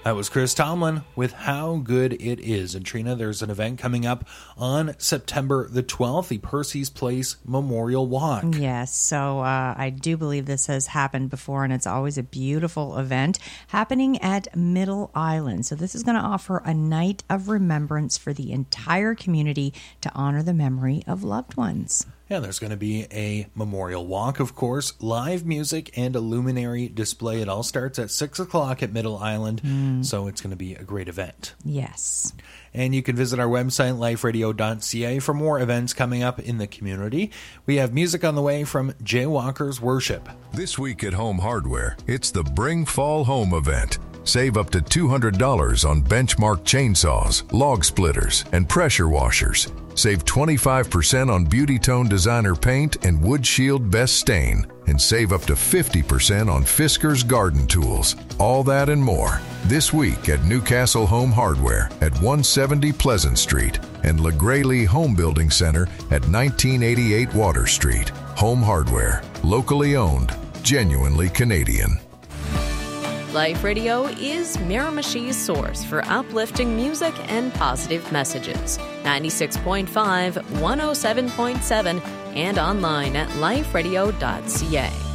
That was Chris Tomlin with How Good It Is. And Trina, there's an event coming up on September the 12th, the Percy's Place Memorial Walk. Yes, so I do believe this has happened before, and it's always a beautiful event happening at Middle Island. So this is going to offer a night of remembrance for the entire community to honor the memory of loved ones. Yeah, there's going to be a memorial walk, of course, live music and a luminary display. It all starts at 6 o'clock at Middle Island, so it's going to be a great event. Yes. And you can visit our website, liferadio.ca, for more events coming up in the community. We have music on the way from Jaywalkers Worship. This week at Home Hardware, it's the Bring Fall Home event. Save up to $200 on Benchmark chainsaws, log splitters, and pressure washers. Save 25% on Beauty Tone Designer paint and Wood Shield Best Stain. And save up to 50% on Fisker's garden tools. All that and more this week at Newcastle Home Hardware at 170 Pleasant Street and LeGraylee Home Building Center at 1988 Water Street. Home Hardware, locally owned, genuinely Canadian. Life Radio is Miramichi's source for uplifting music and positive messages. 96.5, 107.7, and online at liferadio.ca.